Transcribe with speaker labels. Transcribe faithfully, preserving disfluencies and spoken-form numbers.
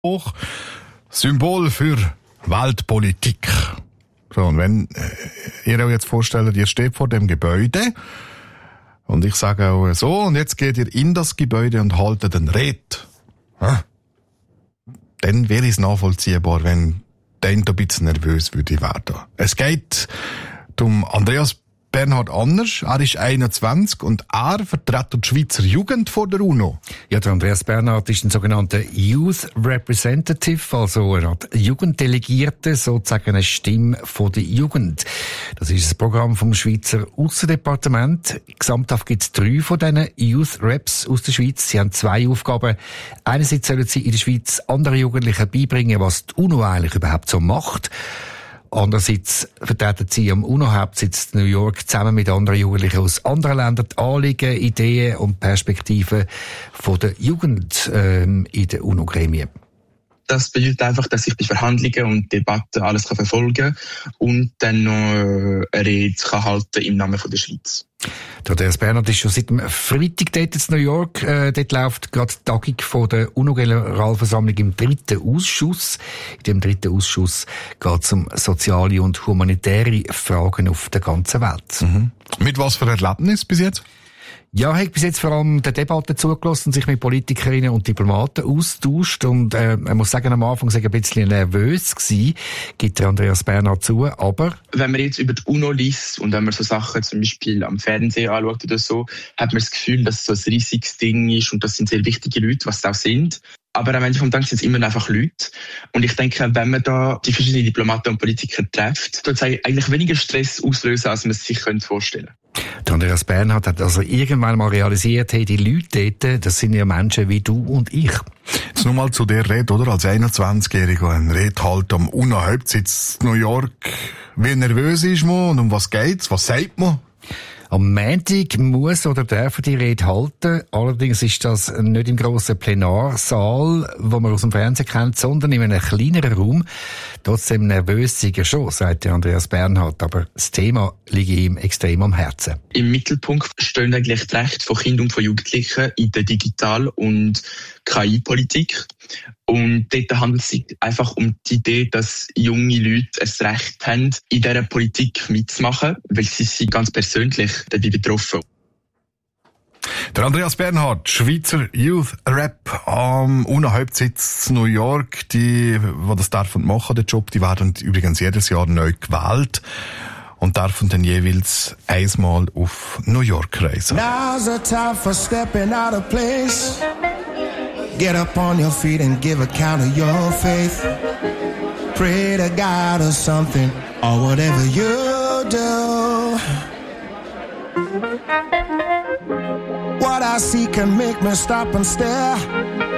Speaker 1: hoch. Symbol für Weltpolitik. So, und wenn ihr euch jetzt vorstellt, ihr steht vor dem Gebäude und ich sage auch so, und jetzt geht ihr in das Gebäude und haltet den Red. Ja. Dann wäre es nachvollziehbar, wenn der ein bisschen nervös würde werden. Es geht um Andreas Bernhard Anders. Er ist einundzwanzig und er vertritt die Schweizer Jugend vor der UNO.
Speaker 2: Ja, der Andreas Bernhard ist ein sogenannter Youth Representative, also eine Art Jugenddelegierte, sozusagen eine Stimme von der Jugend. Das ist das Programm vom Schweizer Aussendepartement. Gesamthaft gibt es drei von diesen Youth Reps aus der Schweiz. Sie haben zwei Aufgaben. Einerseits sollen sie in der Schweiz anderen Jugendlichen beibringen, was die UNO eigentlich überhaupt so macht. Andererseits vertreten sie am UNO-Hauptsitz New York zusammen mit anderen Jugendlichen aus anderen Ländern die Anliegen, Ideen und Perspektiven von der Jugend ähm, in den UNO-Gremien.
Speaker 3: Das bedeutet einfach, dass ich die Verhandlungen und Debatten alles kann verfolgen kann und dann noch eine Rede kann halten im Namen der Schweiz.
Speaker 2: Der Andreas Bernhard ist schon seit dem Freitag dort in New York. Äh, dort läuft gerade die Tagung von der UNO-Generalversammlung im dritten Ausschuss. In dem dritten Ausschuss geht es um soziale und humanitäre Fragen auf der ganzen Welt.
Speaker 1: Mhm. Mit was für Erlebnis bis jetzt?
Speaker 2: Ja, ich habe bis jetzt vor allem der Debatte zugelassen und sich mit Politikerinnen und Diplomaten austauscht. Und äh, ich muss sagen, am Anfang war ich ein bisschen nervös gewesen, gibt der Andreas Bernhard zu, aber...
Speaker 3: Wenn man jetzt über die UNO liest und wenn man so Sachen zum Beispiel am Fernsehen anschaut oder so, hat man das Gefühl, dass es so ein riesiges Ding ist und das sind sehr wichtige Leute, was sie auch sind. Aber am Ende vom Tag sind es immer einfach Leute. Und ich denke, wenn man da die verschiedenen Diplomaten und Politiker trifft, tut es eigentlich weniger Stress auslösen, als man es sich vorstellen könnte.
Speaker 2: Der Andreas Bernhard hat also irgendwann mal realisiert, hey, die Leute dort, das sind ja Menschen wie du und ich.
Speaker 1: Jetzt nur mal zu der Rede, oder? Als einundzwanzigjähriger ein Rede halt am UNO-Hauptsitz New York. Wie nervös ist man und um was geht's? Was sagt man?
Speaker 2: Am Montag muss oder darf die Rede halten. Allerdings ist das nicht im grossen Plenarsaal, wo man aus dem Fernsehen kennt, sondern in einem kleineren Raum. Trotzdem nervös sei er schon, sagt der Andreas Bernhard. Aber das Thema liegt ihm extrem am Herzen.
Speaker 3: Im Mittelpunkt stehen eigentlich die Rechte von Kindern und von Jugendlichen in der Digital- und K I-Politik. Und dort handelt es sich einfach um die Idee, dass junge Leute ein Recht haben, in dieser Politik mitzumachen, weil sie sind ganz persönlich dabei betroffen.
Speaker 1: Der Andreas Bernhard, Schweizer Youth Rep am UNO-Hauptsitz New York. Die, die das dürfen machen, den Job, die werden übrigens jedes Jahr neu gewählt und dürfen dann jeweils einmal auf New York reisen.
Speaker 4: Now's the time for stepping out of place. Get up on your feet and give account of your faith. Pray to God or something, or whatever you do. What I see can make me stop and stare.